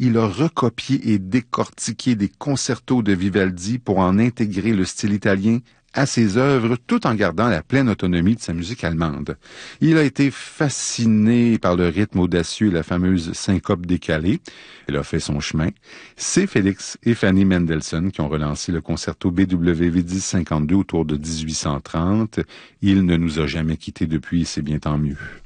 il a recopié et décortiqué des concertos de Vivaldi pour en intégrer le style italien à ses œuvres, tout en gardant la pleine autonomie de sa musique allemande. Il a été fasciné par le rythme audacieux et la fameuse syncope décalée. Elle a fait son chemin. C'est Félix et Fanny Mendelssohn qui ont relancé le concerto BWV 1052 autour de 1830. Il ne nous a jamais quittés depuis, c'est bien tant mieux.